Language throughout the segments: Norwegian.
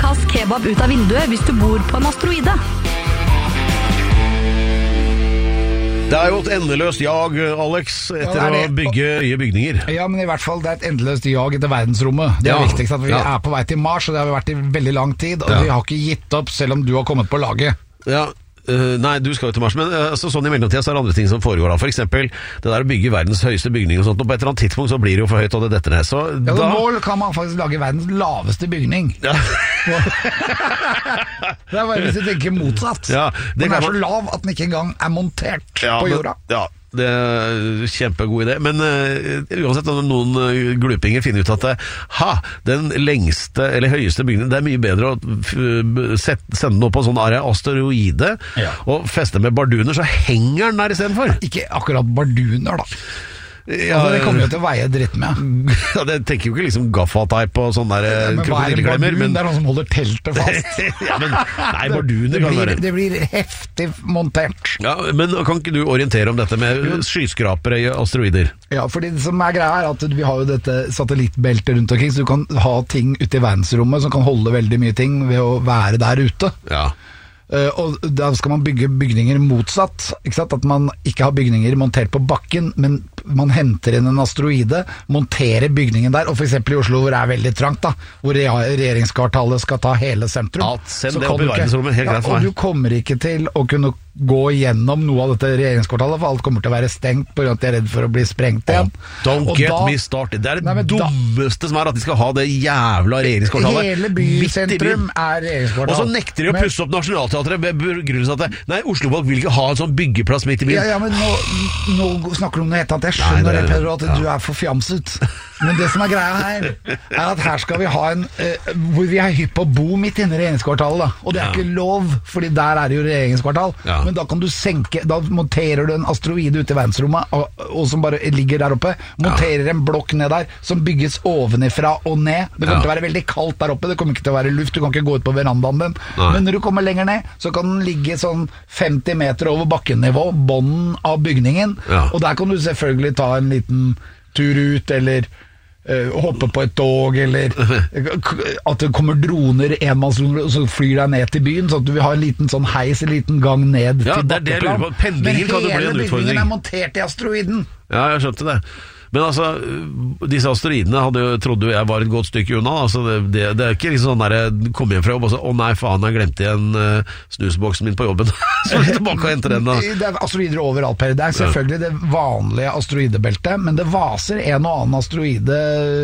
kast kebab ut av vinduet hvis du bor på en asteroide. Det er jo et endeløst jag, Alex, etter å bygge nye bygninger. Ja, men i hvert fall det er et endeløst jag etter verdensrommet. Det er viktigst at vi er på vei til Mars, og det har vi vært i veldig lang tid, og vi har ikke gitt opp selv om du har kommet på laget. Ja, nei, du skal jo til Mars, men sånn i mellomtiden så er det andre ting som foregår da. For eksempel, det der å bygge verdens høyeste bygning og sånt, og på et eller annet tidspunkt så blir det jo for høyt, og det detter ned. Så ja, da kan man faktisk lage verdens laveste bygning. Ja. Det er bare hvis du tenker motsatt. Ja, den er så lav at den ikke engang er montert på jorda. Ja, det er kjempegod idé. Men uansett når noen glupinger finner ut at den lengste eller høyeste bygningen, det er mye bedre å sende den opp på en sånn asteroide og feste med barduner, så henger den der i stedet for. Ikke akkurat barduner da. Ja, altså, det kommer jo til å veie dritt med. Ja, det tenker jo ikke liksom gaffateip og sånn der krokodilleklemmer. Men det er noen som holder teltet fast. Ja, men nei, barduner kan være. Det blir heftig montert. Ja, men kan ikke du orientere om dette med skyskrapere i asteroider? Ja, for det som er greia er at vi har jo dette satellittbeltet rundt omkring, så du kan ha ting ute i verdensrommet som kan holde veldig mye ting ved å være der ute. Ja. Og da skal man bygge bygninger motsatt, ikke sant? At man ikke har bygninger montert på bakken, men man henter inn en asteroide, monterer bygningen der, og for eksempel i Oslo hvor det er veldig trangt da, hvor regjeringskvartalet skal ta hele sentrum. Ja, send det opp i verdensrommet, helt greit for meg. Og du kommer ikke til å kunne gå gjennom noe av dette regjeringskvartalet, for alt kommer til å være stengt på grunn av at de er redd for å bli sprengt igjen. Don't get me started. Det er det dummeste som er at de skal ha det jævla regjeringskvartalet. Hele bysentrum er regjeringskvartal. Og så nekter de å pusse opp Nationaltheatret med begrunnelse at nei, Oslo-folk vil ikke ha en sånn byggeplass midt i byen. Ja, men nå snakker du om noe helt annet. Jeg skjønner det, Pedro, at du er for fjamset. Men det som er greia her, er at her skal vi ha en hvor vi er hypp på å bo midt inne i regjeringskvartalet da. Og det er ikke lov, fordi der er det jo regjeringskvartal. Men da kan du senke, da monterer du en asteroide ute i verdensrommet og som bare ligger der oppe, monterer en blokk ned der som bygges ovenifra og ned. Det kommer til å være veldig kaldt der oppe, det kommer ikke til å være luft, du kan ikke gå ut på verandaen din. Men når du kommer lenger ned, så kan den ligge sånn 50 meter over bakkennivå, bånden av bygningen, og der kan du selvfølgelig ta en liten tur ut, eller hoppe på et tog, eller at det kommer droner, enmannsdroner, og så flyr deg ned til byen, så at du vil ha en liten sånn heis, en liten gang ned til bakkeplan. Men hele bygningen er montert i asteroiden. Ja, jeg skjønte det. Men altså, disse asteroidene trodde jo jeg var et godt stykke unna. Altså, det er ikke liksom sånn der kom hjem fra jobb og så, nei faen, jeg glemte igjen snusboksen min på jobben. Så er jeg tilbake og henter den da. Det er asteroider overalt, Per. Det er selvfølgelig det vanlige asteroidebeltet, men det vaser en og annen asteroide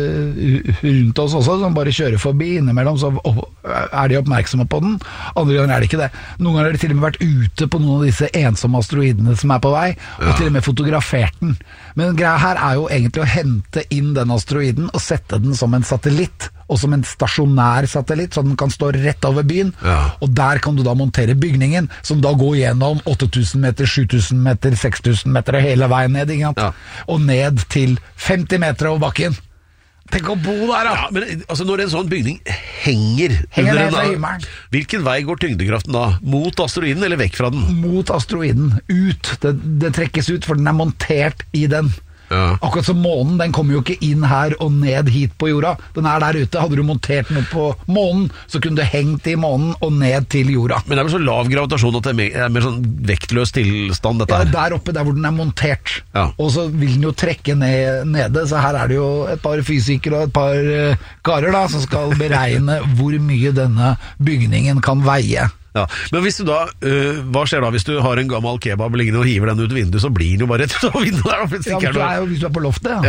rundt oss også, som bare kjører forbi. Innimellom så er de oppmerksomme på den, andre ganger er det ikke det. Noen ganger har de til og med vært ute på noen av disse ensomme asteroidene som er på vei, og til og med fotografert den. Men greia her er jo egentlig å hente inn den asteroiden og sette den som en satellitt, og som en stasjonær satellitt, så den kan stå rett over byen, og der kan du da montere bygningen, som da går gjennom 8000 meter, 7000 meter, 6000 meter, og hele veien ned, ikke sant? Og ned til 50 meter over bakken. Tenk å bo der da! Ja, men altså, når en sånn bygning henger ned fra himmelen, hvilken vei går tyngdekraften da? Mot asteroiden eller vekk fra den? Mot asteroiden, ut. Det trekkes ut, for den er montert i den. Akkurat som månen, den kommer jo ikke inn her og ned hit på jorda, den er der ute. Hadde du montert noe på månen, så kunne du hengt i månen og ned til jorda. Men det er vel så lav gravitasjon at det er mer sånn vektløs tilstand dette her? Ja, der oppe, der hvor den er montert, og så vil den jo trekke nede, så her er det jo et par fysikere og et par karer da, som skal beregne hvor mye denne bygningen kan veie. Ja, men hvis du da, hva skjer da hvis du har en gammel kebab liggende og hiver den ut vinduet, så blir den jo bare rett ut av vinduet der. Hvis du er på loftet,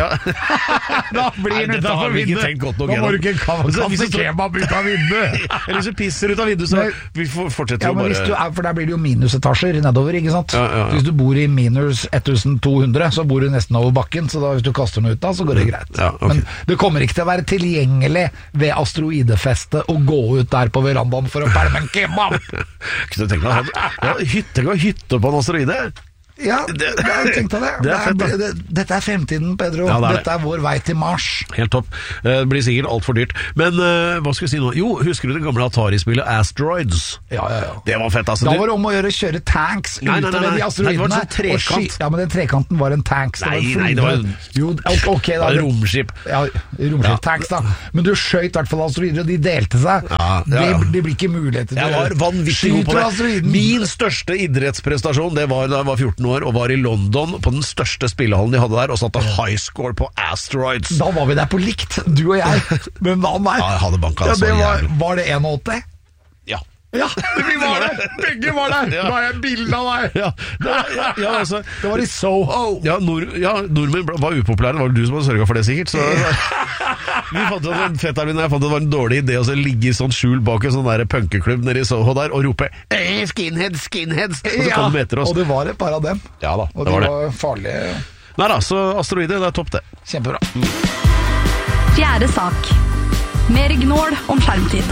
da blir den ut av vinduet. Da må du ikke kaste kebab ut av vinduet. Eller hvis du pisser ut av vinduet, så vi fortsetter jo bare. For der blir det jo minusetasjer nedover, ikke sant? Hvis du bor i minus 1200, så bor du nesten over bakken, så da hvis du kaster noe ut da, så går det greit. Men det kommer ikke til å være tilgjengelig ved asteroidefestet å gå ut der på verandaen for å pælme en kebab. Kunne du tenke deg hytte på en asteroide? Ja, jeg tenkte det. Det er fett, da. Dette er fremtiden, Pedro. Ja, Dette er vår vei til Mars. Helt topp. Det blir sikkert alt for dyrt. Men hva skal vi si nå? Jo, husker du det gamle Atari-spillet Asteroids? Ja. Det var fett, altså. Da var det om å gjøre kjøre tanks utover de asteroidene. Det var en sånn trekant. Ja, men den trekanten var en tanks. Nei, det var jo, ok, da. Romskip. Ja, romskip-tanks, da. Men du skjøt i hvert fall asteroider, og de delte seg. Det blir ikke muligheter til å Jeg var vanvittig god på det. Min største idrettsprestasjon, det var da jeg var 14 år og var i London på den største spillehallen de hadde der, og satte high score på Asteroids. Da var vi der på likt, du og jeg. Men hva meg? Ja, jeg hadde banka det var det 81? Ja. Ja, vi var der! Begge var der! Da har jeg bilde av deg! Ja, altså, det var i Soho. Ja, nordmenn var upopulære. Det var du som hadde sørget for det, sikkert. Så vi fant ut at fetteren min og jeg fant at det var en dårlig idé å ligge i sånn skjul bak en sånn der punkeklubb nede i Soho der og rope skinheads, skinheads! Og så kom de etter oss. Og det var et par av dem. Ja da, og de var farlige. Nei da, så asteroider, det er topp det. Kjempebra. Fjerde sak. Mer gnål om skjermtid.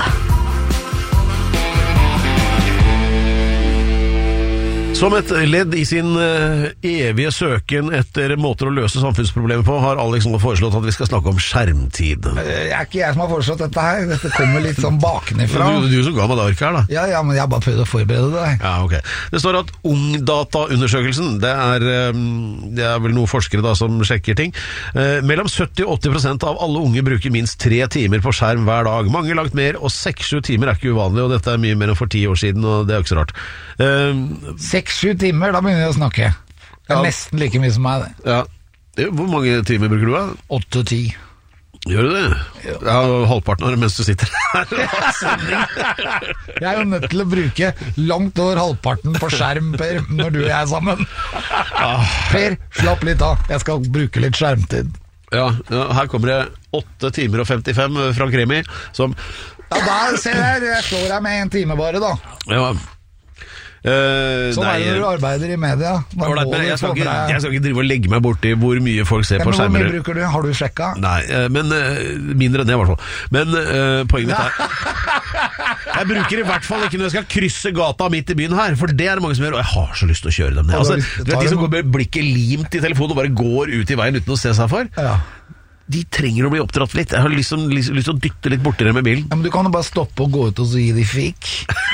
Som et ledd i sin evige søken etter måter å løse samfunnsproblemer på, har Alex nå foreslått at vi skal snakke om skjermtid. Det er ikke jeg som har foreslått dette her. Dette kommer litt sånn bakenifra. Du som ga meg det arket her, da. Ja, men jeg har bare prøvd å forberede deg. Ja, ok. Det står at Ungdata-undersøkelsen, det er vel noen forskere da som sjekker ting. Mellom 70-80% av alle unge bruker minst 3 timer på skjerm hver dag. Mange langt mer, og 6-7 timer er ikke uvanlig, og dette er mye mer enn for 10 år siden, og det er ikke så rart. 6-7 timer, da begynner vi å snakke. Det er nesten like mye som meg, det. Ja. Hvor mange timer bruker du da? 8-10. Gjør du det? Ja, halvparten av det mens du sitter her. Jeg er jo nødt til å bruke langt over halvparten på skjerm, Per, når du og jeg er sammen. Per, slapp litt av. Jeg skal bruke litt skjermtid. Ja, her kommer det 8 timer og 55, Frank Remi, som... Ja, der ser jeg slår deg med 1 time bare, da. Ja. Sånn er det når du arbeider i media. Jeg skal ikke drive og legge meg borti hvor mye folk ser på skjermer. Hvor mye bruker du? Har du sjekka? Nei, men mindre enn det i hvert fall. Men poenget mitt er jeg bruker i hvert fall ikke når jeg skal krysse gata midt i byen her, for det er det mange som gjør, og jeg har så lyst til å kjøre dem ned. Altså, du vet de som går med blikket limt i telefonen og bare går ut i veien uten å se seg for? Ja. De trenger å bli oppdratt litt. Jeg har lyst til å dytte litt borti dem med bilen. Ja, men du kan jo bare stoppe og gå ut og så gi de fikk.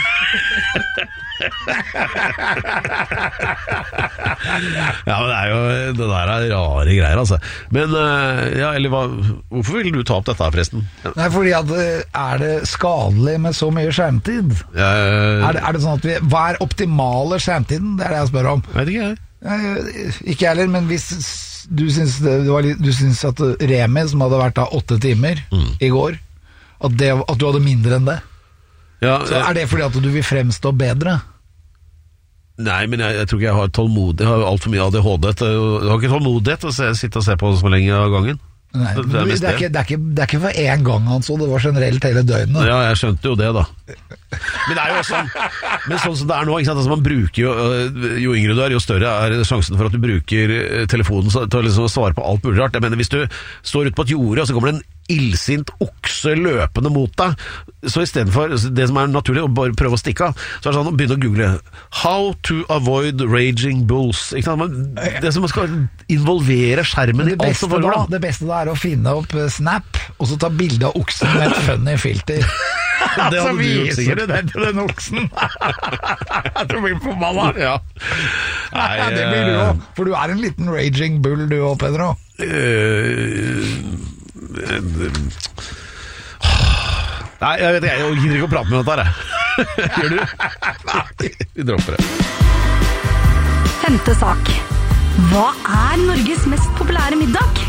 Ja, men det der er rare greier, altså. Men, hvorfor vil du ta opp dette her, forresten? Ja. Nei, fordi at er det skadelig med så mye skjermtid? Er det sånn at hva er optimale skjermtiden? Det er det jeg spør om. Vet ikke jeg. Ikke heller, men hvis du syns at Remi, som hadde vært da 8 timer i går, at du hadde mindre enn det, så er det fordi at du vil fremstå bedre? Nei, men jeg tror ikke jeg har tålmodighet. Jeg har alt for mye ADHD. Jeg har ikke tålmodighet å sitte og se på så lenge av gangen. Nei, det er ikke for en gang han så, det var generelt hele døgnet. Ja, jeg skjønte jo det da. Men det er jo også men sånn som det er nå, ikke sant? Altså, man bruker jo yngre du er, jo større er sjansen for at du bruker telefonen til å liksom svare på alt mulig rart. Jeg mener, hvis du står ute på et jorde, og så kommer det en illsint okse løpende mot deg, så i stedet for det som er naturlig å bare prøve å stikke av, så er det sånn å begynne å google how to avoid raging bulls, ikke sant? Det som man skal involvere skjermen i alt som foregår. Det beste da er å finne opp Snap og så ta bilde av oksen med et funny filter. Det så viser du det til den oksen. Du blir forbanna. Ja. Det blir du også, for du er en liten raging bull du også, Pedro. Nei, jeg vet ikke, jeg gidder ikke å prate med dette her. Gjør du? Nei, vi dropper det. Femte sak. Hva er Norges mest populære middag?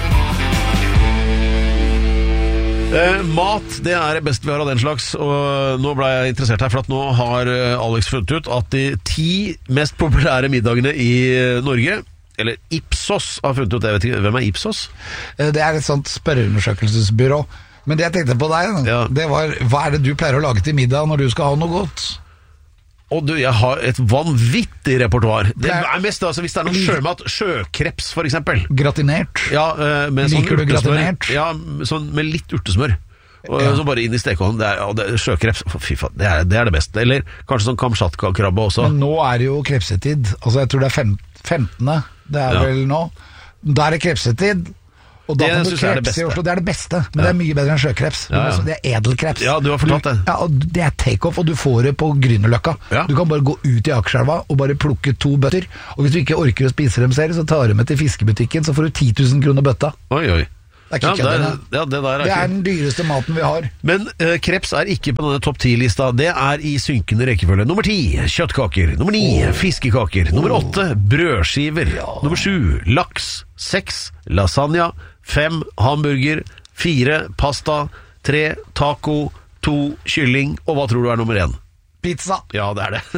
Mat, det er det beste vi har av den slags. Og nå ble jeg interessert her, for at nå har Alex funnet ut at de 10 mest populære middagene i Norge, eller Ipsos har funnet ut, jeg vet ikke, hvem er Ipsos? Det er et sånt spørreundersøkelsesbyrå. Men det jeg tenkte på deg, det var, hva er det du pleier å lage til middag når du skal ha noe godt? Og du, jeg har et vanvittig repertoar. Det er mest, altså, hvis det er noe sjømat, sjøkreps for eksempel. Gratinert? Ja, med sånn liker du gratinert? Ja, sånn med litt urtesmør. Og så bare inn i stekeovnen. Sjøkreps, fy faen, det er det beste. Eller kanskje sånn kamsjatka-krabbe også. Men nå er det jo krepsetid. Altså jeg tror det er 15. Det er vel nå. Da er det krepsetid. Og da kan du kreps i Oslo. Det er det beste, men det er mye bedre enn sjøkreps. Det er edelkreps. Ja, du har fortalt det. Ja, og det er take-off, og du får det på Grünerløkka. Du kan bare gå ut i Akerselva og bare plukke 2 bøtter. Og hvis du ikke orker å spise dem selv, så tar du med til fiskebutikken, så får du 10 000 kroner bøtta. Oi. Det er den dyreste maten vi har. Men kreps er ikke på denne topp 10-lista. Det er i synkende rekkefølge. Nummer 10, kjøttkaker. Nummer 9, fiskekaker. Nummer 8, brødskiver. Nummer 7, laks. 6, lasagne. 5, hamburger. 4, pasta. 3, taco. 2, kylling. Og hva tror du er nummer 1? Pizza. Ja, det er det.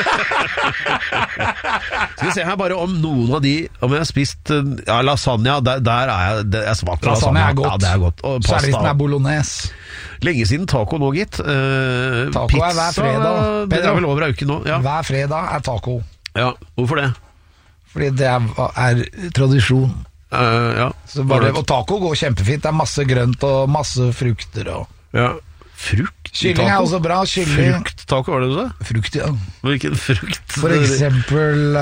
Skal vi se her bare om noen av de. Om jeg har spist lasagne. Der er jeg svak. Lasagne er godt. Ja, det er godt. Og pasta. Særlig hvis den er bolognese. Lenge siden taco nå, gitt. Taco pizza, er hver fredag. Det er vel over uken nå. Ja. Hver fredag er taco. Ja, hvorfor det? Fordi det er tradisjon. Og taco går kjempefint. Det er masse grønt og masse frukter og... Ja. Frukt? Kylling er også bra. Frukt-taco, var det du sa? Frukt, ja. Hvilken frukt? For eksempel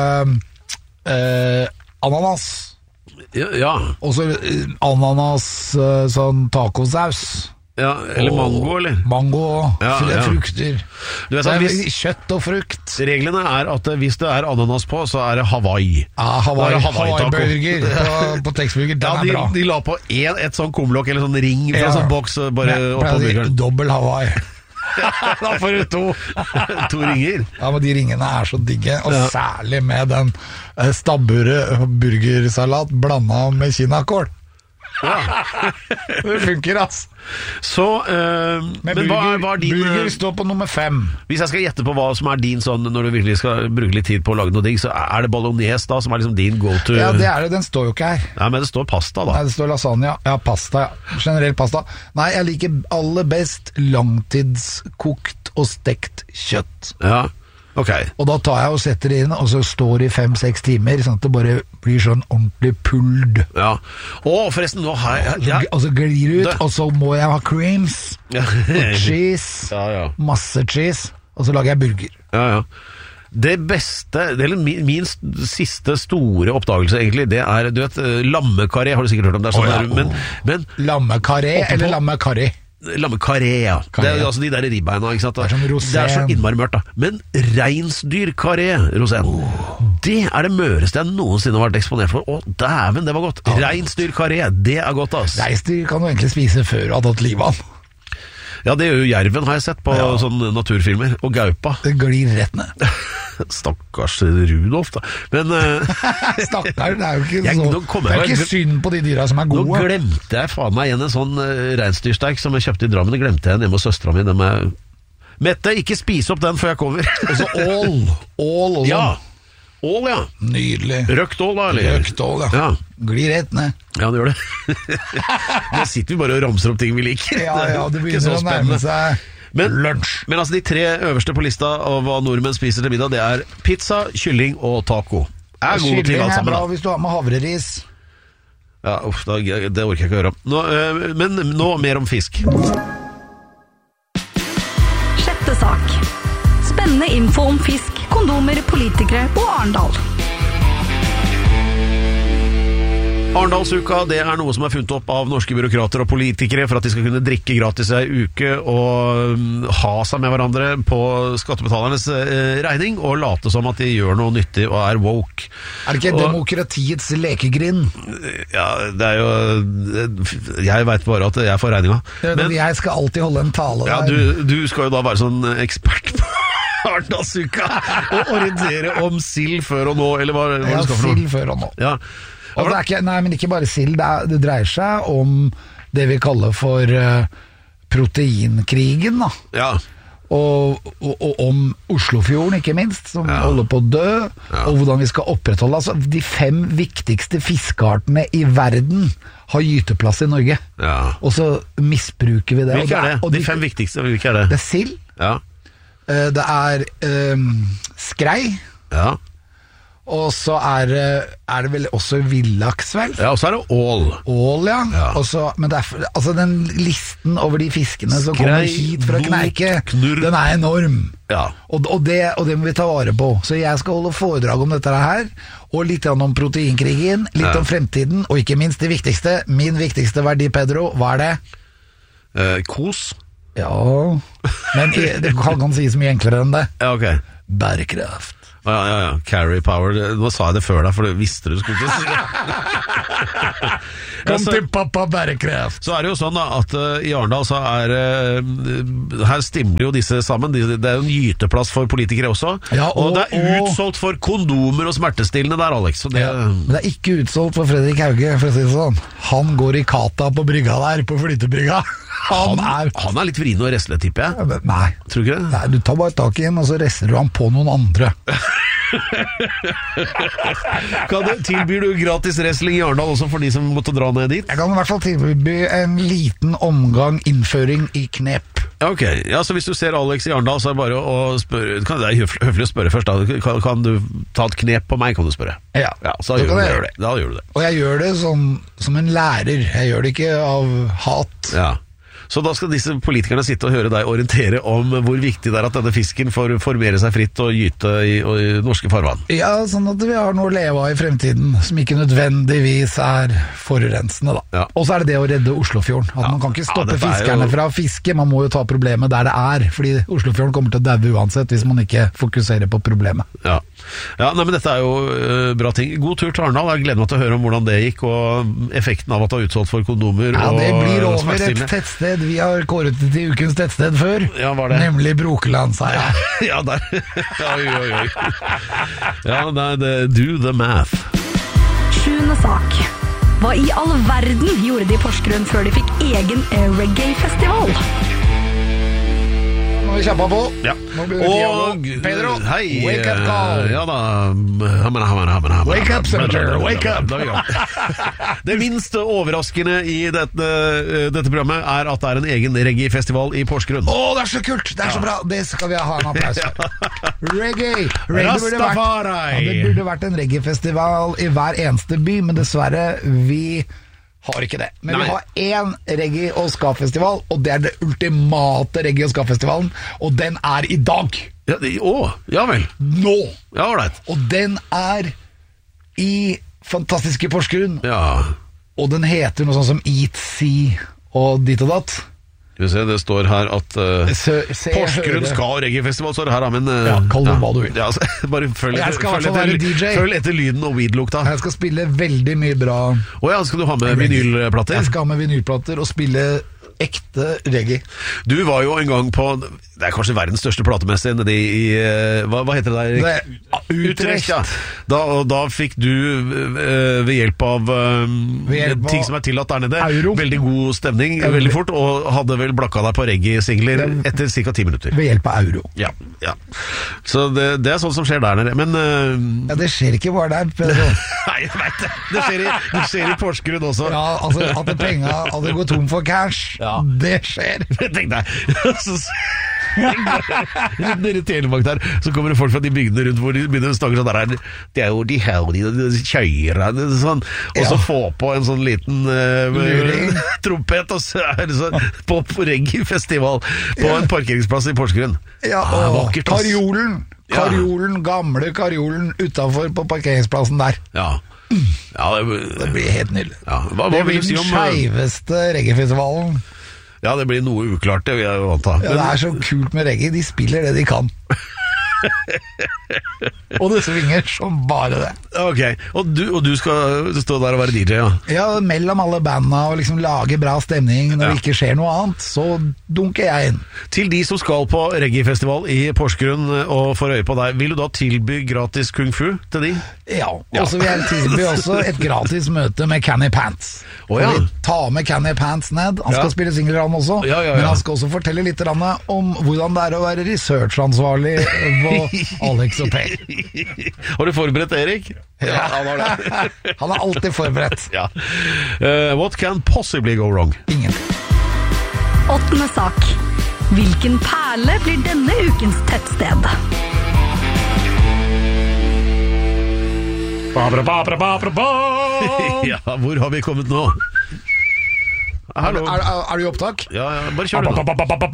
ananas. Ja. Og så ananas, sånn tacosaus. Ja, eller mango, eller? Mango, frukter. Du vet at kjøtt og frukt. Reglene er at hvis det er ananas på, så er det Hawaii. Hawaii-burger på Texburger, den er bra. De la på et sånn kumlokk eller sånn ring fra sånn boks bare oppå burgeren. Dobbel Hawaii. Da får du 2 ringer. Ja, men de ringene er så digge, og særlig med den stabburet burgersalat blandet med kinakål. Det funker, ass. Så, men hva er din burger står på nummer 5. Hvis jeg skal gjette på hva som er din sånn, når du virkelig skal bruke litt tid på å lage noe digg, så er det bolognese da, som er liksom din go-to? Ja, det er det, den står jo ikke her. Nei, men det står pasta da. Nei, det står lasagne, ja, pasta, generell pasta. Nei, jeg liker aller best langtidskokt og stekt kjøtt. Ja, ok. Og da tar jeg og setter det inn, og så står det i 5-6 timer, sånn at det bare blir sånn ordentlig pulled. Ja. Forresten, nå har jeg... Og så glir det ut, og så må jeg ha creams, og cheese, masse cheese, og så lager jeg burger. Ja. Det beste, eller min siste store oppdagelse egentlig, det er, du vet, lammekaré, har du sikkert hørt om det? Men lammekaré eller lammekaré? Lammekaré, ja. Det er altså de der ribbeina, ikke sant? Det er så innmari mørkt, da. Men reinsdyrkaré, Rosén, det er det møreste jeg noensinne har vært eksponert for. Å, dæven, det var godt. Reinsdyrkaré, det er godt, ass. Reinsdyr kan du egentlig spise før du har tatt livet av. Ja, det gjør jo jerven, har jeg sett på sånne naturfilmer. Og gaupa. Det glir rett ned. Stakkars Rudolf, da. Men stakkar, det er jo ikke så... Det er ikke synd på de dyra som er gode. Nå glemte jeg faen meg igjen en sånn reinsdyrsteik som jeg kjøpte i Drammen. Det glemte jeg hjemme hos søstera mi. Mette, ikke spise opp den før jeg kommer. Og så ål og sånn. Ja. Ål, ja. Nydelig. Røkt ål, da, eller? Røkt ål, ja. Glir rett ned. Ja, det gjør det. Nå sitter vi bare og ramser opp ting vi liker. Ja, det begynner å nærme seg lunsj. Men altså, de 3 øverste på lista av hva nordmenn spiser til middag, det er pizza, kylling og taco. Kylling er bra hvis du har med havreris. Ja, det orker jeg ikke å høre om. Men nå mer om fisk. Sjette sak. Spennende info om fisk, kondomer, politikere og Arendal. Arendalsuka, det er noe som er funnet opp av norske byråkrater og politikere for at de skal kunne drikke gratis ei uke og ha seg med hverandre på skattebetalernes regning og late som at de gjør noe nyttig og er woke. Er det ikke demokratiets lekegrind? Ja, det er jo... Jeg vet bare at jeg får regninga. Men jeg skal alltid holde en tale der. Ja, du skal jo da være sånn ekspert på Arendalsuka og orientere om sild før og nå, eller hva du skal for noe? Sild før og nå. Ja. Og det er ikke, nei, men ikke bare sild, det dreier seg om det vi kaller for proteinkrigen, da. Ja. Og om Oslofjorden, ikke minst, som holder på å dø, og hvordan vi skal opprettholde. Altså, de 5 viktigste fiskeartene i verden har gyteplass i Norge. Ja. Og så misbruker vi det. Hvilke er det? De 5 viktigste, hvilke er det? Det er sild. Ja. Det er skrei. Ja. Og så er det vel også villaks, vel? Ja, og så er det ål. Ål, ja. Ja. Også, men altså den listen over de fiskene som kommer hit fra Kneike, knurr. den er enorm. Ja. Og det må vi ta vare på. Så jeg skal holde foredrag om dette her, og litt om proteinkrigen, litt om fremtiden, og ikke minst det viktigste, min viktigste verdi, Pedro, hva er det? Kos. Ja, men det kan si så mye enklere enn det. Ja, ok. Bærekraft. Ja. Carry power. Nå sa jeg det før deg, for du visste du skulle til å si det. Kom til pappa bærekraft. Så er det jo sånn da, at i Arendal så her stimler jo disse sammen. Det er jo en gyteplass for politikere også. Ja, og det er utsolgt for kondomer og smertestillende der, Alex. Så det... Men det er ikke utsolgt for Fredrik Hauge, for å si det sånn. Han går i kata på brygga der, på flytebrygga. Han er litt vrien og resle, tipper jeg. Nei. Tror du ikke det? Nei, du tar bare tak i en, og så resler du han på noen andre. Tilbyr du gratis wrestling i Arendal også for de som måtte dra ned dit? Jeg kan i hvert fall tilby en liten omgang innføring i knep. Ok, ja, så hvis du ser Alex i Arendal, så er det bare å spørre. Det er høflig å spørre først da. Kan du ta et knep på meg, kan du spørre? Ja, så da gjør du det. Og jeg gjør det som en lærer. Jeg gjør det ikke av hat. Ja. Så da skal disse politikerne sitte og høre deg orientere om hvor viktig det er at denne fisken får formere seg fritt og gyte i norske farvann. Ja, sånn at vi har noe å leve av i fremtiden, som ikke nødvendigvis er forurensende, da. Ja. Og så er det å redde Oslofjorden. At man kan ikke stoppe fiskerne fra å fiske, man må jo ta problemet der det er, fordi Oslofjorden kommer til å daue uansett hvis man ikke fokuserer på problemet. Ja, nei, men dette er jo bra ting. God tur til Arendal, jeg gleder meg til å høre om hvordan det gikk, og effekten av at det er utsolgt for kondomer. Ja, det blir over et tettsted vi har kåret det til ukens tettsted før. Ja, var det? Nemlig Brokeland, sa jeg. Ja, der. Oi. Ja, det do the math. 7. sak. Hva i all verden gjorde de i Porsgrunn før de fikk egen reggae-festival? Nå vi kjappa på. Ja. Og Pedro, hei, wake up call. Ja da. Hammer. Wake up, senator, wake up. Det minst overraskende i dette programmet er at det er en egen reggae-festival i Porsgrunn. Det er så kult, det er så bra. Det skal vi ha en applaus for. Reggae. Rastafari. Det burde vært en reggae-festival i hver eneste by, men dessverre, vi har ikke det. Men vi har én reggae- og ska-festival, og det er det ultimate reggae- og ska-festivalen, og den er i dag. Ja vel. Nå. Ja, ålreit. Og den er i fantastiske Porsgrunn. Ja. Og den heter noe sånn som Eat, See og ditt og datt. Det står her at Porsgrunn skal reggae-festival, står det her, men kall det hva du vil. Ja, bare følg etter lyden og weed-lukta. Jeg skal spille veldig mye bra. Skal du ha med vinylplater? Jeg skal ha med vinylplater og spille ekte reggae. Du var jo en gang på, det er kanskje verdens største platemesse nede i, hva heter det der? Utrecht. Ja. Da fikk du ved hjelp av ting som er tillatt der nede, euro. Veldig god stemning, veldig fort, og hadde vel blakka deg på reggae-singler etter ca. 10 minutter. Ved hjelp av euro. Ja. Så det er sånt som skjer der nede, men... Ja, det skjer ikke bare der, Pedro. Nei, jeg vet det. Det skjer i Porsgrunn også. Ja, altså at det går tom for cash. Ja. Det skjer. Tenk deg. Nede i Telemark der, så kommer det folk fra de bygdene rundt hvor de begynner å snakke sånn der, det er jo de heldige kjøyrene, sånn, og så få på en sånn liten trompet, og så er det sånn på reggae-festival på en parkeringsplass i Porsgrunn. Ja, og Karjolen, gamle Karjolen utenfor på parkeringsplassen der. Ja, det blir helt nydelig. Ja. Hva det blir den skjeveste reggae-festivalen. Ja, det blir noe uklart, det vil jeg anta. Ja, det er så kult med reggae, de spiller det de kan. Og det svinger som bare det. Ok, og du skal stå der og være DJ, ja? Ja, mellom alle bandene og liksom lage bra stemning. Når det ikke skjer noe annet, så dunker jeg inn. Til de som skal på reggae-festival i Porsgrunn og får øye på deg, vil du da tilby gratis kung fu til de? Ja, og så vil jeg tilby også et gratis møte med Canny Pants. Vi tar med Canny Pants ned. Han skal spille singler han også, men han skal også fortelle litt om hvordan det er å være researchansvarlig på Alex og Per. Har du forberedt Erik? Ja, han har det. Han er alltid forberedt. Ja. What can possibly go wrong? Ingen. 8. sak. Hvilken perle blir denne ukens tettsted? Ja, hvor har vi kommet nå? Hallo. Er du i opptak? Ja, bare kjør det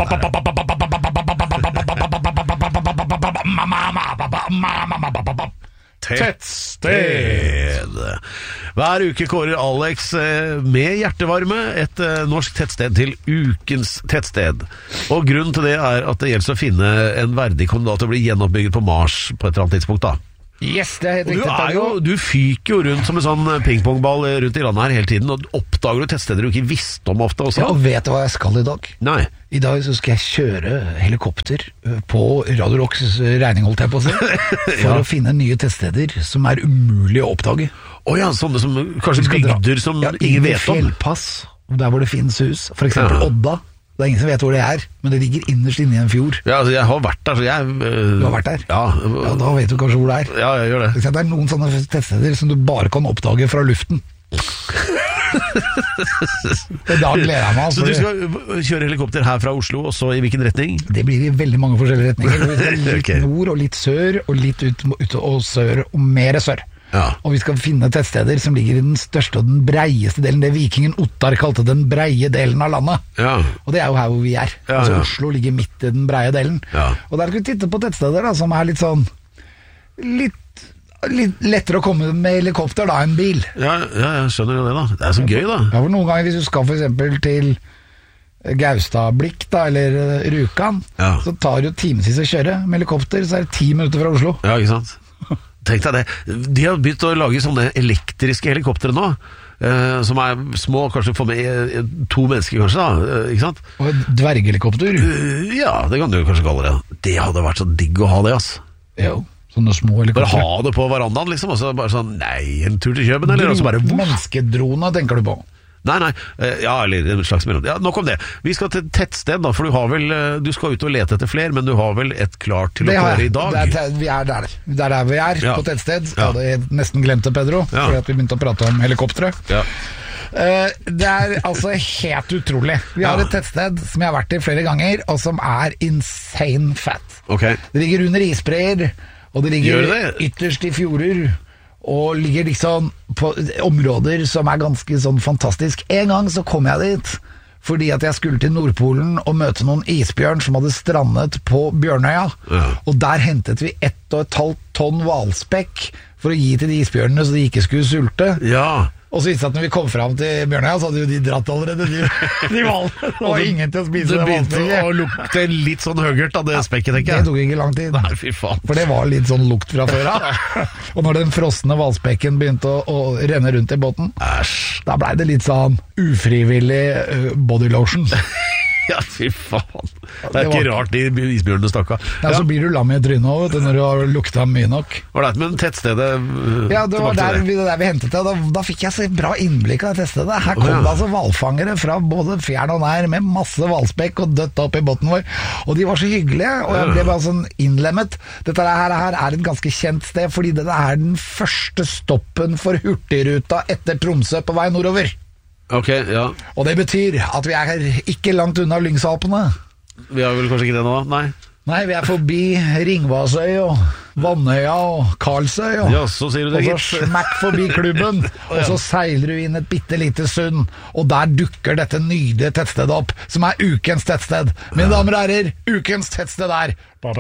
nå. Tettsted. Hver uke kårer Alex med hjertevarme et norsk tettsted til ukens tettsted. Og grunnen til det er at det gjelder å finne en verdig kandidat til å bli gjenoppbygget på Mars på et eller annet tidspunkt da. Yes, det er helt riktig. Du fyker jo rundt som en sånn pingpongball rundt i landet her hele tiden, og oppdager du tettsteder du ikke visste om ofte også. Ja, og vet du hva jeg skal i dag? Nei. I dag så skal jeg kjøre helikopter på Radio Rocks regning, holdt jeg på å si, for å finne nye tettsteder som er umulig å oppdage. Åja, sånne som kanskje bygder som ingen vet om. Fjellpass, der hvor det finnes hus, for eksempel Odda. Det er ingen som vet hvor det er, men det ligger innerst inne i en fjord. Ja, altså jeg har vært der, så Du har vært der? Ja. Ja, da vet du kanskje hvor det er. Ja, jeg gjør det. Det er noen sånne tettsteder som du bare kan oppdage fra luften. Da gleder jeg meg. Så du skal kjøre helikopter her fra Oslo, og så i hvilken retning? Det blir i veldig mange forskjellige retninger. Vi skal litt nord og litt sør, og litt ut og sør, og mer sør. Ja. Og vi skal finne tettsteder som ligger i den største og den breieste delen, det vikingen Ottar kalte den breie delen av landet. Ja. Og det er jo her hvor vi er. Ja, altså ja. Oslo ligger midt i den breie delen. Ja. Og der skal vi titte på tettsteder da, som er litt sånn litt lettere å komme med helikopter da enn bil. Ja, jeg skjønner jo det da. Det er så gøy da. Ja, for noen ganger hvis du skal for eksempel til Gaustablikk da, eller Rjukan, så tar det jo timevis å kjøre med helikopter, så er det 10 minutter fra Oslo. Ja, ikke sant? Tenk deg det. De har begynt å lage sånne elektriske helikoptere nå, som er små, kanskje får med 2 mennesker kanskje da, ikke sant? Og et dverghelikopter. Ja, det kan du kanskje kalle det. Det hadde vært så digg å ha det, ass. Jo, sånne små helikopter. Bare ha det på verandaen liksom, og så bare sånn, nei, en tur til Kjøben, eller? Og så bare, menneskedrone tenker du på? Nei, ja, eller en slags mellom. Ja, nok om det. Vi skal til tettsted da, for du skal ut og lete etter flere, men du har vel et klart til å kåre i dag? Vi er der. Der er vi på tettsted. Jeg hadde nesten glemt det, Pedro, fordi at vi begynte å prate om helikoptre. Ja. Det er altså helt utrolig. Vi har et tettsted som jeg har vært i flere ganger, og som er insane fat. Okay. Det ligger under isbreer, og det ligger ytterst i fjorder, og ligger liksom på områder som er ganske sånn fantastisk. En gang så kom jeg dit fordi at jeg skulle til Nordpolen og møte noen isbjørn som hadde strandet på Bjørnøya. Og der hentet vi 1,5 tonn hvalspekk for å gi til de isbjørnene så de ikke skulle sulte. Ja. Og så viste det at når vi kom frem til Bjørnøya, så hadde jo de dratt allerede, de valgene. Det var ingen til å spise det valspekket. Det begynte å lukte litt sånn høggert av det spekket, tenker jeg. Det tok ikke lang tid. Nei, fy faen. For det var litt sånn lukt fra før av. Og når den frosne hvalspekken begynte å renne rundt i båten, da ble det litt sånn ufrivillig body lotion. Ja, fy faen. Det er ikke rart de isbjørnene stakk av. Ja, så blir du lam i trynet også, når du har lukta mye nok. Var det men tettstedet? Ja, det var der vi hentet det. Da fikk jeg så bra innblikk av tettstedet. Her kom det altså hvalfangere fra både fjern og nær med masse hvalspekk og dødt opp i båten vår. Og de var så hyggelige, og jeg ble bare sånn innlemmet. Dette her er et ganske kjent sted, fordi det er den første stoppen for Hurtigruta etter Tromsø på vei nordover. Ok, ja. Og det betyr at vi er ikke langt unna Lyngsalpene. Vi har vel kanskje ikke det nå, nei? Nei, vi er forbi Ringvassøy og Vannøya og Karlsøy ja, så sier du det og så smakk forbi klubben og så seiler du inn et bittelite sund og der dukker dette nydelige tettstedet opp som er ukens tettsted. Mine damer og herrer, ukens tettsted er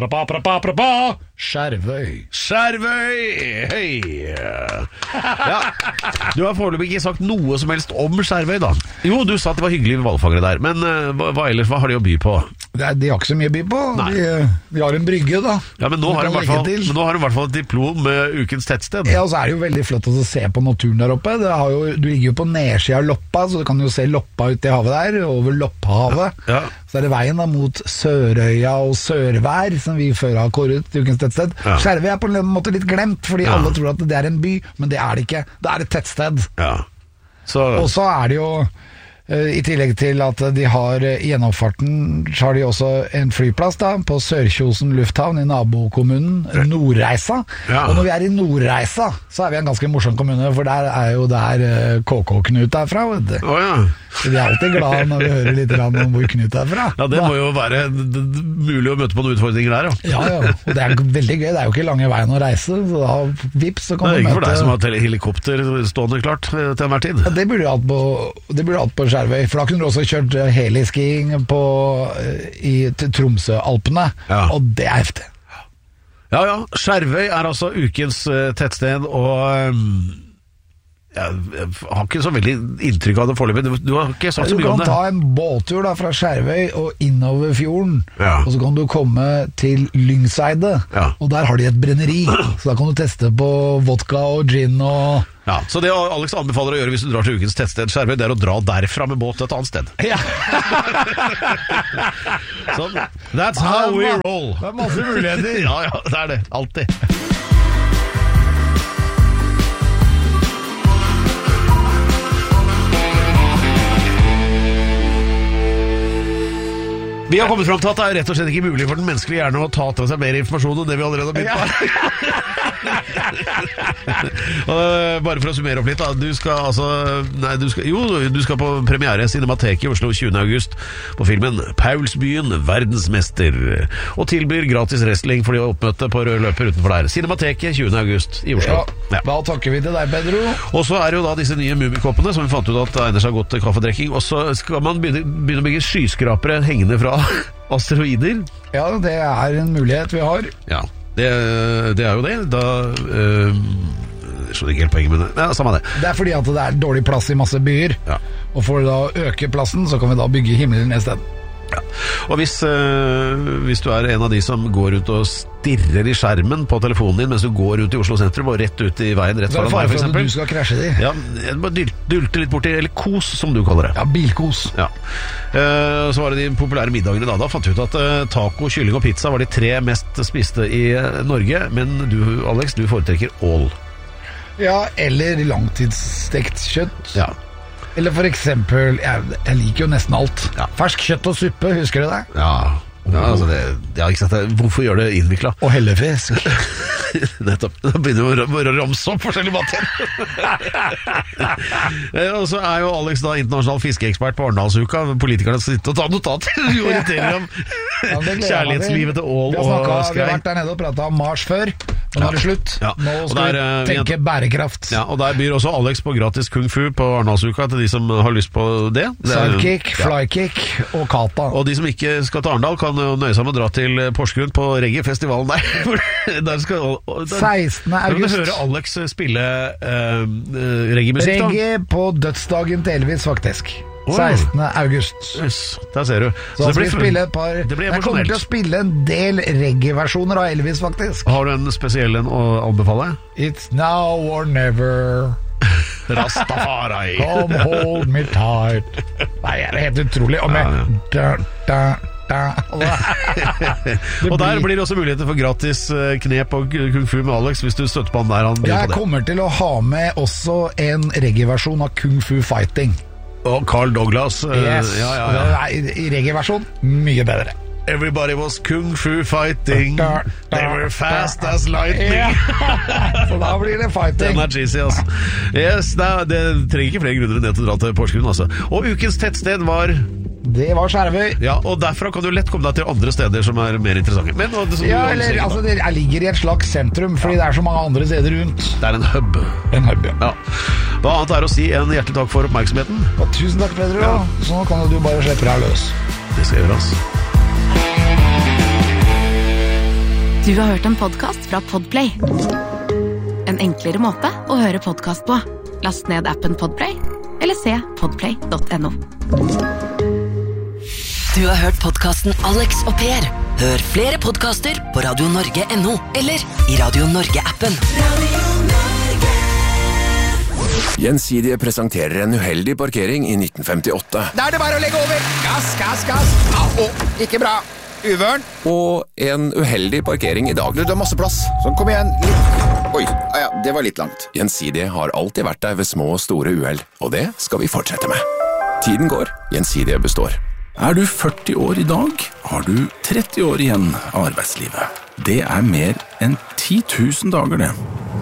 Skjervøy. Skjervøy! Hei! Ja, du har foreløpig ikke sagt noe som helst om Skjervøy da. Jo, du sa at det var hyggelig med hvalfangere der, men hva ellers, hva har de å by på? De har ikke så mye å by på. Vi har en brygge da. Ja, men nå har de i hvert fall et diplom med ukens tettsted. Ja, og så er det jo veldig flott å se på naturen der oppe. Du ligger jo på nedsiden av Loppa, så du kan jo se Loppa ute i havet der, over Lopphavet. Ja. Så er det veien da mot Sørøya og Sørvær, som vi før har kåret til ukens tettsted. Ja. Skjervøy er på en måte litt glemt, fordi alle tror at det er en by, men det er det ikke. Det er et tettsted. Ja. Og så er det jo I tillegg til at de har gjennomfarten, så har de også en flyplass da, på Sørkjosen lufthavn i nabokommunen Nordreisa. Og når vi i Nordreisa, så vi en ganske morsom kommune, for der jo der KK-Knut fra. Så de alltid glad når vi hører litt om hvor Knut fra. Ja, det må jo være mulig å møte på noen utfordringer der, ja. Ja, og det veldig gøy. Det jo ikke lange veien å reise, så da vips, så kan du møte... Det ikke for deg som har helikopter stående klart til enhver tid. Ja, det burde du hatt på Skjervøy, for da kunne du også kjørt heliskiing i Tromsø-Alpene, og det heftig. Ja, Skjervøy altså ukens tettsted, og jeg har ikke så veldig inntrykk av det foreløpig. Du har ikke sagt så mye om det. Du kan ta en båttur da, fra Skjervøy og innover fjorden, og så kan du komme til Lyngseide, og der har de et brenneri, så da kan du teste på vodka og gin og... Ja, så det Alex anbefaler å gjøre hvis du drar til ukens tettsted Skjervøy, det å dra derfra med båt til et annet sted. Ja. So, that's how we roll. Det masse muligheter. Ja, det det. Alltid. Vi har kommet frem til at det rett og slett ikke mulig for den menneskelige hjerne å ta til seg mer informasjon enn det vi allerede har begynt på. Bare for å summere opp litt da. Du skal på premiere Cinemateket i Oslo 20. august på filmen Paulsbyen, verdensmester, og tilbyr gratis wrestling for de oppmøtte på rød løper utenfor der. Cinemateket 20. august i Oslo. Da takker vi til deg, Pedro. Og så det jo da disse nye Mummikoppene som vi fant ut at egner seg godt til kaffedrekking, og så skal man begynne å bygge skyskrapere hengende fra asteroider. Ja, det en mulighet vi har. Ja, det jo det. Da jeg skjønner ikke helt poenget med det. Ja, samme det. Det fordi at det dårlig plass i masse byer. Ja. Og for å øke plassen, så kan vi da bygge himmelen i stedet. Ja. Og hvis du en av de som går ut og stirrer i skjermen på telefonen din mens du går ut i Oslo sentrum og rett ut i veien rett foran meg, for eksempel. Du skal krasje de. Ja, bare dulte litt borti, eller kos som du kaller det. Ja, bilkos. Ja. Så var det de populære middagene da fant vi ut at taco, kylling og pizza var de 3 mest spiste i Norge, men du, Alex, du foretrekker ål. Ja, eller langtidsstekt kjøtt. Ja. Eller for eksempel, jeg liker jo nesten alt. Ja. Fersk kjøtt og suppe, husker du det? Ja, altså ikke sant, hvorfor gjør det innviklet? Og hellefisk. Nettopp, da begynner vi å ramse opp forskjellige mater. Og så jo Alex da internasjonal fiskeekspert på Arendalsuka. Politikerne skal sitte og ta notater og orientere om kjærlighetslivet til ål og skrei. Vi har vært der nede og pratet om Mars før. Nå det slutt. Nå skal vi tenke bærekraft. Ja, og der byr også Alex på gratis kung fu på Arendalsuka til de som har lyst på det. Sidekick, flykick og kata. Og de som ikke skal til Arendal kan nøye seg med å dra til Porsgrunn på reggae-festivalen der. Der 16. august. Du høre Alex spille reggae-musikk da. Reggae på dødsdagen til Elvis, faktisk. 16. august. Yes, der ser du. Så skal vi spille et par... Jeg kommer til å spille en del reggae-versjoner av Elvis, faktisk. Har du en spesiell å anbefale? It's now or never. Rastafari. Come hold me tight. Nei, det helt utrolig. Og med og der blir det også muligheter for gratis knep og kung fu med Alex hvis du støtter på han der. Jeg kommer til å ha med også en reggae-versjon av Kung Fu Fighting. Og Carl Douglas. Yes, i reggae-versjon mye bedre. Everybody was kung fu fighting. They were fast as lightning. Så da blir det fighting. Den cheesy, altså. Yes, det trenger ikke flere grunner enn det til å dra til Porsgrunn, altså. Og ukens tettsted var... Det var Skjervøy. Ja, og derfra kan du lett komme deg til andre steder som mer interessante. Men, jeg ligger i et slags sentrum, fordi det så mange andre steder rundt. Det en hub. En hub, ja. Hva annet å si en hjertelig takk for oppmerksomheten? Og tusen takk, Pedro. Ja. Så nå kan du bare slippe deg løs. Det skal gjøres. Du har hørt en podcast fra Podplay. En enklere måte å høre podcast på. Last ned appen Podplay, eller se podplay.no. Du har hørt podcasten Alex og Per. Hør flere podcaster på radionorge.no eller i Radio Norge-appen. Gjensidige presenterer en uheldig parkering i 1958. Da det bare å legge over. Gass, gass, gass. Ikke bra. Uvørn. Og en uheldig parkering i dag. Du har masse plass. Sånn, kom igjen. Litt. Oi, ja, det var litt langt. Gjensidige har alltid vært der ved små og store uheld, og det skal vi fortsette med. Tiden går, Gjensidige består. Du 40 år i dag, har du 30 år igjen av arbeidslivet. Det mer enn 10 000 dager, det.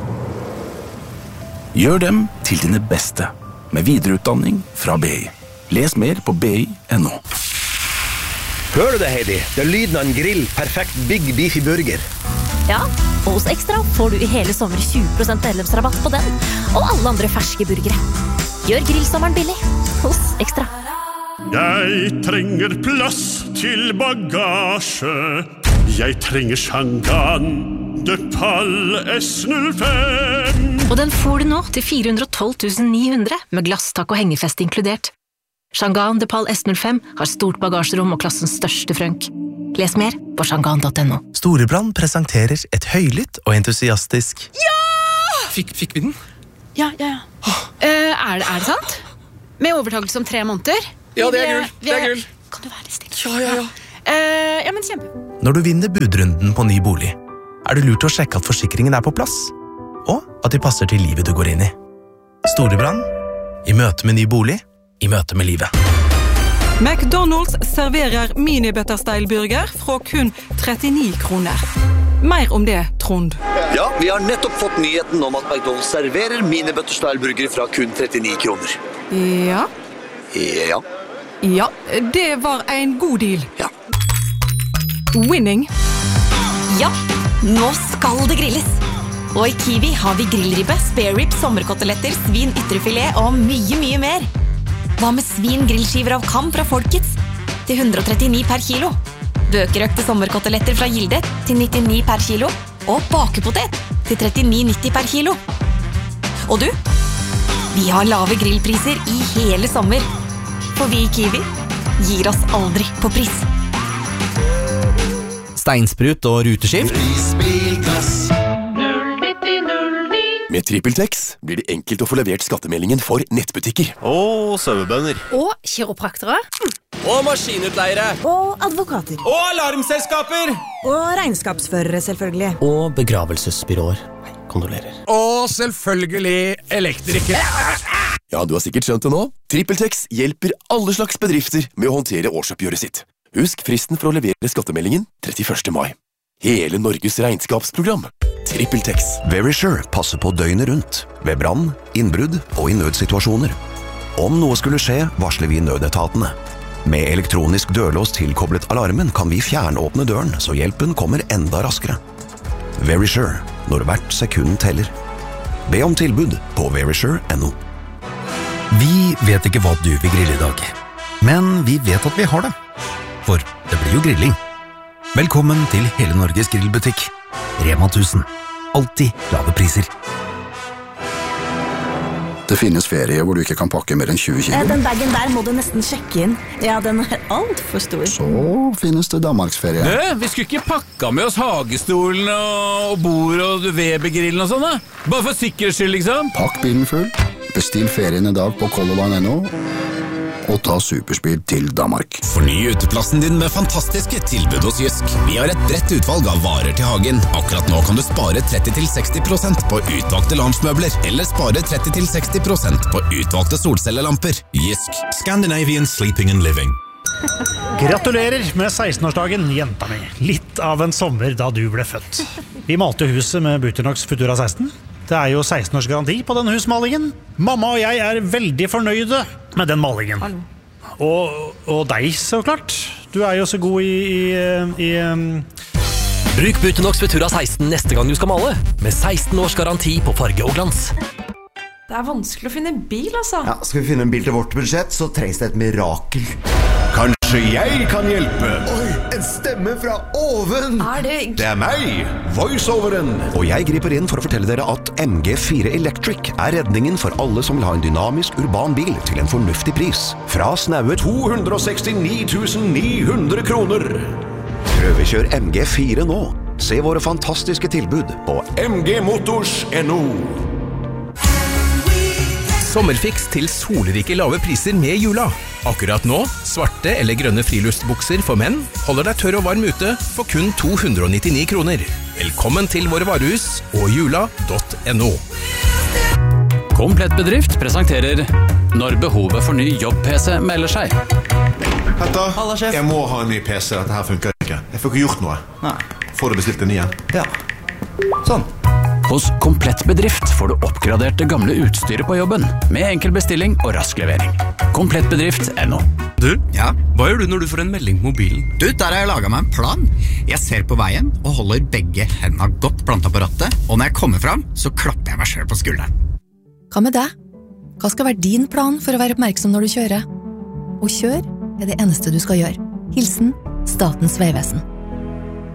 Gjør dem til dine beste, med videreutdanning fra BI. Les mer på BI.no. Hører du det, Heidi? Det lyden av en grill, perfekt Big Beefy Burger. Ja, og hos Extra får du i hele sommer 20% medlemsrabatt på den, og alle andre ferske burgere. Gjør grillsommeren billig hos Extra. Jeg trenger plass til bagasje. Jeg trenger Shangan de Pal S05. Og den får du nå til 412 900 med glasstak og hengefest inkludert. Shangan de Pal S05 har stort bagasjerom og klassens største frønk. Les mer på shangan.no. Storebrand presenterer et høylytt og entusiastisk Ja! Fikk vi den? Ja. Er det sant? Med overtakelse om 3 måneder? Ja, det er gull. Kan du være litt stille? Ja. Men kjempe. Når du vinner budrunden på ny bolig, det lurt å sjekke at forsikringen på plass, og at de passer til livet du går inn i. Storebrand, i møte med ny bolig, i møte med livet. McDonald's serverer mini-butterstyle-burger fra kun 39 kroner. Mer om det, Trond. Ja, vi har nettopp fått nyheten om at McDonald's serverer mini-butterstyle-burger fra kun 39 kroner. Ja. Ja, det var en god deal. Ja. Winning. Ja, nå skal det grilles. Og i Kiwi har vi grillribbe, spare rib, sommerkoteletter, svin, ytrefilet og mye mer. Hva med svin grillskiver av kam fra Folkets til 139 per kilo? Bøkerøkte sommerkoteletter fra Gilde til 99 per kilo. Og bakepotet til 39,90 per kilo. Og du? Vi har lave grillpriser i hele sommer. For vi i Kiwi gir oss aldri på pris. Steinsprut og ruteskift. Med TrippelTex blir det enkelt å få levert skattemeldingen for nettbutikker. Og sauebønder. Og kiropraktere. Og maskinutleiere. Og advokater. Og alarmselskaper. Og regnskapsførere, selvfølgelig. Og begravelsesbyråer. Kondolerer. Og selvfølgelig elektrikere. Ja, du har sikkert skjønt det nå. TrippelTex hjelper alle slags bedrifter med å håndtere årsoppgjøret sitt. Husk fristen for å levere skattemeldingen 31. mai. Hele Norges regnskapsprogram. TrippelTex. Verisure passer på døgnet rundt, ved brann, innbrudd og i nødsituasjoner. Om noe skulle skje, varsler vi nødetatene. Med elektronisk dørlås tilkoblet alarmen kan vi fjernåpne døren, så hjelpen kommer enda raskere. Verisure, når hvert sekund teller. Be om tilbud på verisure.no. Vi vet ikke hva du vil grille i dag, men vi vet at vi har det. For det blir jo grilling. Velkommen til Hele Norges grillbutikk. Rema 1000. Alltid lave priser. Det finnes ferie hvor du ikke kan pakke mer enn 20 kilo. Den bagen der må du nesten sjekke inn. Ja, den alt for stor. Så finnes det Danmarksferie. Vi skulle ikke pakka med oss hagestolen og bord og Weber-grillen og sånn da? Bare for sikkerhets skyld, liksom. Pakk bilen full. Bestill ferien i dag på colorline.no. Og ta superspeed til Danmark. Forny uteplassen din med fantastiske tilbud hos Jysk. Vi har et bredt utvalg av varer til hagen. Akkurat nå kan du spare 30-60% på utvalgte loungemøbler, eller spare 30-60% på utvalgte solcellelamper. Jysk. Scandinavian Sleeping and Living. Gratulerer med 16-årsdagen, jenta mi. Litt av en sommer da du ble født. Vi malte huset med Buternox Futura 16. Det er jo 16 års garanti på denne husmalingen. Mamma og jeg er veldig fornøyde med den malingen. Og deg, så klart. Du er jo så god i Bruk Buternox Futura 16 neste gang du skal male, med 16 års garanti på farge og glans. Det er vanskelig å finne en bil, altså. Ja, skal vi finne en bil til vårt budsjett, så trengs det et mirakel. Kanskje jeg kan hjelpe? Oi, en stemme fra oven! Det er meg, voiceoveren. Og jeg griper inn for å fortelle dere at MG4 Electric er redningen for alle som vil ha en dynamisk urban bil til en fornuftig pris. Fra snaue 269 900 kroner. Prøvekjør MG4 nå. Se våre fantastiske tilbud på mgmotors.no. Sommerfiks til solrike lave priser med Jula. Akkurat nå, svarte eller grønne friluftsbukser for menn holder deg tørr og varm ute for kun 299 kroner. Velkommen til våre varehus og jula.no. Komplett Bedrift presenterer Når behovet for ny jobb-PC melder seg. Petter, jeg må ha en ny PC. Dette her funker ikke. Jeg får ikke gjort noe. Nei. Får du bestilt en ny igjen? Ja. Sånn. Hos Komplett Bedrift får du oppgradert det gamle utstyret på jobben, med enkel bestilling og rask levering. Komplettbedrift.no. Du, ja? Hva gjør du når du får en melding på mobilen? Du, der har jeg laget meg en plan. Jeg ser på veien og holder begge hendene godt plantet på rattet, og når jeg kommer fram, så klapper jeg meg selv på skulderen. Hva med deg? Hva skal være din plan for å være oppmerksom når du kjører? Å kjøre er det eneste du skal gjøre. Hilsen Statens Vegvesen.